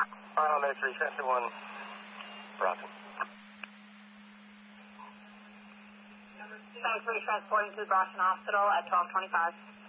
May 3, transfer 1, Bronson. May 3, transporting to Boston Hospital at 12:25.